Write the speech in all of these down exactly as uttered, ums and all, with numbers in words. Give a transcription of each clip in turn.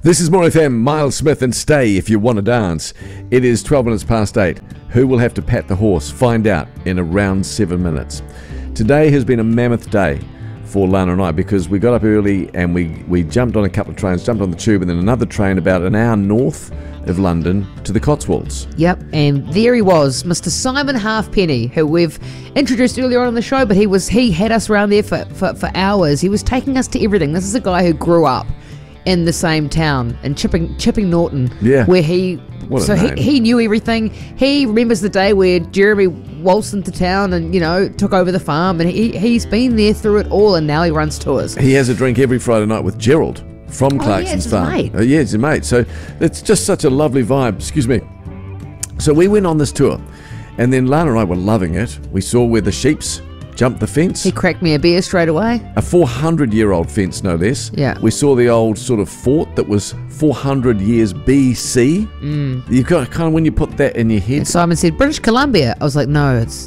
This is More F M, Miles Smith, and stay if you want to dance. It is twelve minutes past eight. Who will have to pat the horse? Find out in around seven minutes. Today has been a mammoth day for Lana and I because we got up early and we, we jumped on a couple of trains, jumped on the tube and then another train about an hour north of London to the Cotswolds. Yep, and there he was, Mister Simon Halfpenny, who we've introduced earlier on in the show, but he was he had us around there for, for, for hours. He was taking us to everything. This is a guy who grew up in the same town, in Chipping, Chipping Norton, yeah. where he... What a so name. he, he knew everything. He remembers the day where Jeremy waltzed into town and, you know, took over the farm, and he, he's been there through it all, and now he runs tours. He has a drink every Friday night with Gerald from Oh, Clarkson's yeah, it's his farm. mate. Uh, yeah, it's his mate. So it's just such a lovely vibe. Excuse me. So we went on this tour, and then Lana and I were loving it. We saw where the sheeps jumped the fence. He cracked me a beer straight away. A four hundred year old fence, no less. Yeah. We saw the old sort of fort that was four hundred years B C. Mm. You've got kind of, when you put that in your head. And Simon said, British Columbia. I was like, no, it's...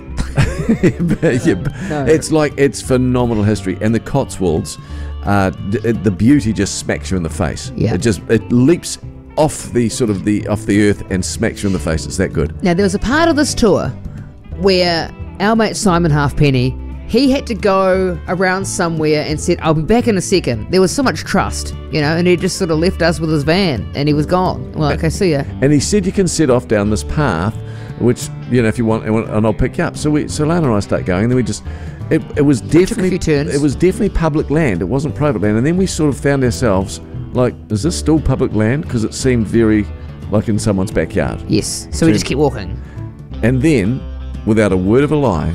yeah, No. It's like, it's phenomenal history. And the Cotswolds, uh, d- the beauty just smacks you in the face. Yeah. It just, it leaps off the sort of the, off the earth and smacks you in the face. It's that good. Now, there was a part of this tour where our mate Simon Halfpenny, he had to go around somewhere and said, I'll be back in a second. There was so much trust, you know, and he just sort of left us with his van and he was gone. Well, okay, see ya. And he said you can set off down this path, which, you know, if you want, and I'll pick you up. So we, so Lana and I start going, and then we just, it, it was definitely, few turns. it was definitely public land. It wasn't private land. And then we sort of found ourselves like, is this still public land? Because it seemed very like in someone's backyard. Yes, so we just kept walking. And then, without a word of a lie,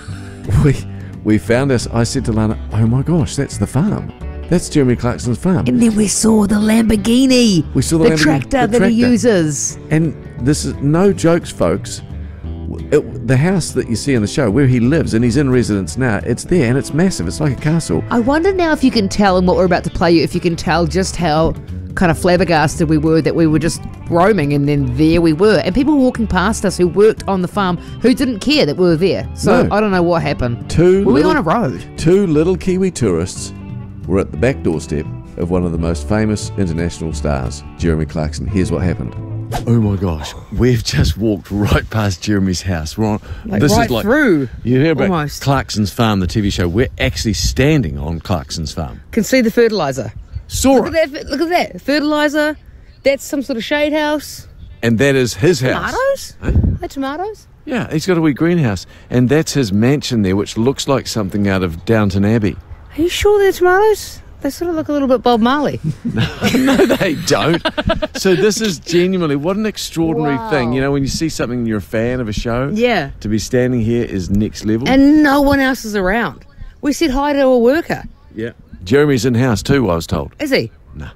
we we found us. I said to Lana, "Oh my gosh, that's the farm. That's Jeremy Clarkson's farm." And then we saw the Lamborghini. We saw the the Lamborghini- tractor the that he tractor. uses. And this is no jokes, folks. It, the house that you see in the show, where he lives, and he's in residence now, it's there and it's massive. It's like a castle. I wonder now if you can tell in what we're about to play you, if you can tell just how kind of flabbergasted we were that we were just roaming and then there we were. And people walking past us who worked on the farm who didn't care that we were there. So No. I don't know what happened. Two were we little- on a road? Two little Kiwi tourists were at the back doorstep of one of the most famous international stars, Jeremy Clarkson. Here's what happened. Oh my gosh, we've just walked right past Jeremy's house. We're on, Like this right is like, through. You hear about Almost. Clarkson's Farm, the T V show. We're actually standing on Clarkson's farm. Can see the fertilizer. Saw Look it. at that! Look at that fertilizer. That's some sort of shade house. And that is his house. Tomatoes? Huh? Are they tomatoes? Yeah, he's got a wee greenhouse. And that's his mansion there, which looks like something out of Downton Abbey. Are you sure they're tomatoes? They sort of look a little bit Bob Marley. No, they don't. So this is genuinely, what an extraordinary Wow. thing. You know, when you see something and you're a fan of a show, Yeah. to be standing here is next level. And no one else is around. We said hi to a worker. Yeah. Jeremy's in house too, I was told. Is he? No.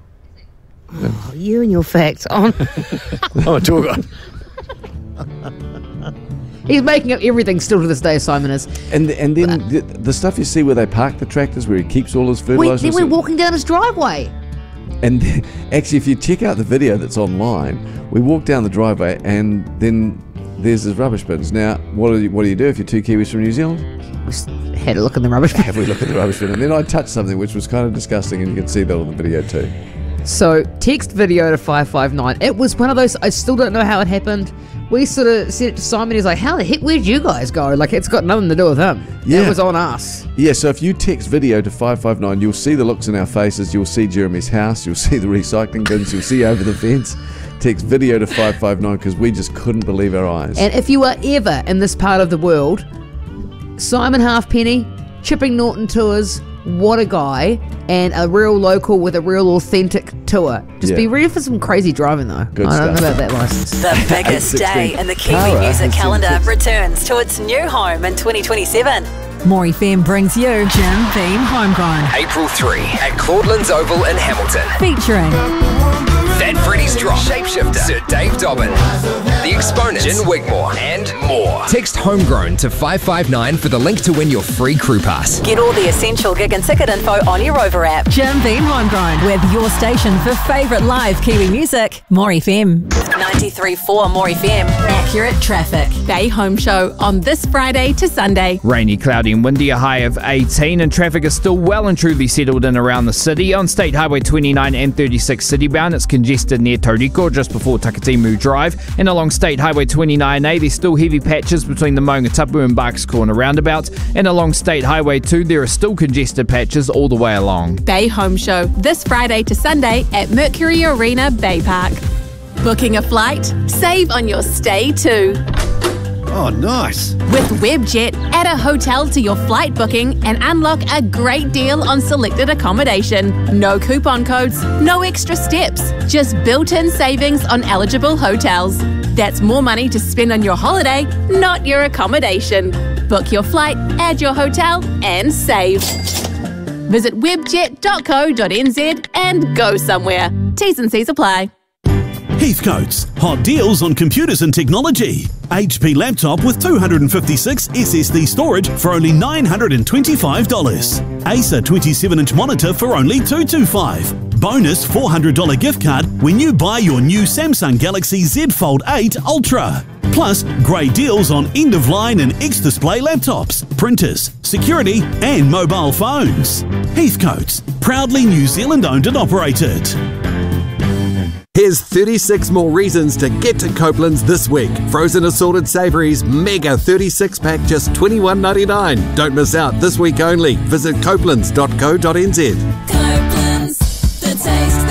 Oh, you and your facts. On. I'm a tour guide. He's making up everything still to this day, Simon is. And and then the, the stuff you see where they park the tractors, where he keeps all his We, fertilizer. then we're walking down his driveway. And then, actually, if you check out the video that's online, we walk down the driveway and then there's his rubbish bins. Now, what do you, what do you do if you're two Kiwis from New Zealand? We s- had a look in the rubbish bin. Have we look at the rubbish bin? And then I touched something which was kind of disgusting, and you can see that on the video too. So, text video to five five nine. It was one of those, I still don't know how it happened. We sort of said it to Simon, he's like, how the heck, where'd you guys go? Like, it's got nothing to do with him. Yeah. It was on us. Yeah, so if you text video to five five nine, you'll see the looks in our faces, you'll see Jeremy's house, you'll see the recycling bins, you'll see over the fence. Text video to five five nine because we just couldn't believe our eyes. And if you are ever in this part of the world, Simon Halfpenny, Chipping Norton Tours, what a guy, and a real local with a real authentic tour. Just Yeah. be ready for some crazy driving though. Good I don't stuff. know about that license. The biggest eight day sixteen. in the Kiwi Cara music has calendar sent it. returns to its new home in twenty twenty-seven. More F M brings you Jim Beam Homegrown, April third at Claudelands Oval in Hamilton. featuring That Freddy's Drop, Shapeshifter, Sir Dave Dobbin, The Exponents, Jen Wigmore, and more. Text Homegrown to five five nine for the link to win your free crew pass. Get all the essential gig and ticket info on your Rover app. Jim Beam Homegrown with your station for favourite live Kiwi music, More F M. ninety-three point four More F M at accurate traffic. Bay Home Show on this Friday to Sunday. Rainy, cloudy and windy, a high of eighteen, and traffic is still well and truly settled in around the city. On State Highway twenty-nine and thirty-six citybound, it's congested near Tauriko just before Takatimu Drive, and along State Highway twenty-nine A, there's still heavy patches between the Maungatapu and Barks Corner roundabouts, and along State Highway two, there are still congested patches all the way along. Bay Home Show this Friday to Sunday at Mercury Arena Bay Park. Booking a flight? Save on your stay too. Oh, nice. With Webjet, add a hotel to your flight booking and unlock a great deal on selected accommodation. No coupon codes, no extra steps, just built-in savings on eligible hotels. That's more money to spend on your holiday, not your accommodation. Book your flight, add your hotel, and save. Visit webjet dot co dot n z and go somewhere. T's and C's apply. Heathcote's hot deals on computers and technology. H P laptop with two hundred fifty-six S S D storage for only nine hundred twenty-five dollars. Acer twenty-seven inch monitor for only two hundred twenty-five dollars. Bonus four hundred dollars gift card when you buy your new Samsung Galaxy Z Fold eight Ultra. Plus, great deals on end-of-line and X-Display laptops, printers, security and mobile phones. Heathcote's, proudly New Zealand owned and operated. Here's thirty-six more reasons to get to Copeland's this week. Frozen assorted savouries, mega thirty-six pack, just twenty-one ninety-nine. Don't miss out this week only. Visit copelands dot co dot n z. Copeland's, the taste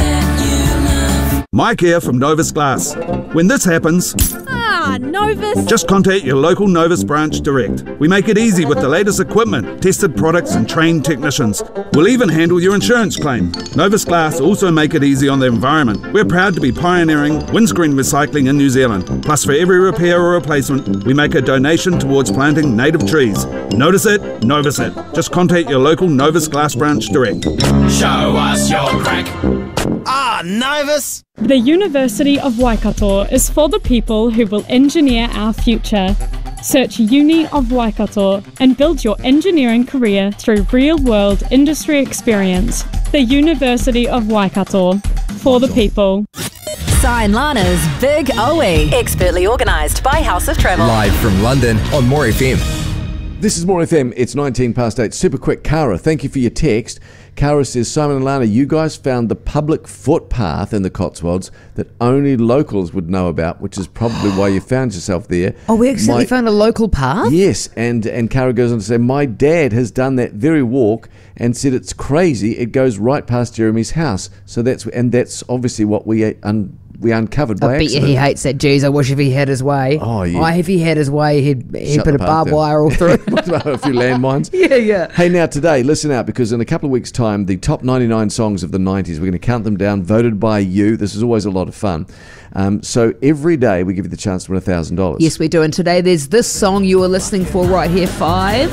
that you love. Mike here from Novus Glass. When this happens, Ah, Novus. just contact your local Novus branch direct. We make it easy with the latest equipment, tested products and trained technicians. We'll even handle your insurance claim. Novus Glass also make it easy on the environment. We're proud to be pioneering windscreen recycling in New Zealand. Plus, for every repair or replacement, we make a donation towards planting native trees. Notice it, Novus it. Just contact your local Novus Glass branch direct. Show us your crack. Ah, Novus! The University of Waikato is for the people who will engineer our future. Search Uni of Waikato and build your engineering career through real-world industry experience. The University of Waikato, for the people. Sign Lana's Big O E. Expertly organised by House of Travel. Live from London on More F M. This is More F M. It's nineteen past eight. Super quick, Kara, thank you for your text. Kara says, Simon and Lana, you guys found the public footpath in the Cotswolds that only locals would know about, which is probably why you found yourself there. Oh, we accidentally My, found a local path? Yes, and, and Kara goes on to say, my dad has done that very walk and said it's crazy. It goes right past Jeremy's house. So that's and that's obviously what we un, we uncovered by I bet accident. you he hates that. Geez, I wish if he had his way. Oh, yeah. Oh, if he had his way, he'd, he'd Shut put the a path barbed down. wire all through. A few landmines. Yeah, yeah. Hey, now today, listen out, because in a couple of weeks' time, the top ninety-nine songs of the nineties, we're going to count them down, voted by you. This is always a lot of fun. Um, so every day we give you the chance to win one thousand dollars. Yes, we do. And today there's this song you are listening for right here, Five.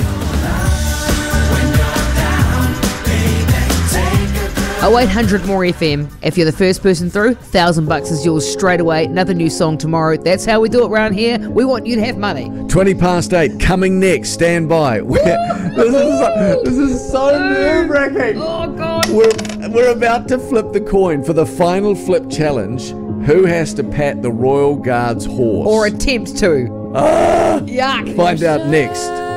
oh eight hundred more F M. If you're the first person through, thousand bucks is yours straight away. Another new song tomorrow. That's how we do it around here. We want you to have money. twenty past eight, coming next. Stand by. We're, this, is so, this is so nerve-wracking. Oh, God. We're, we're about to flip the coin for the final flip challenge. Who has to pat the Royal Guard's horse? Or attempt to. Ah! Yuck. Find out next.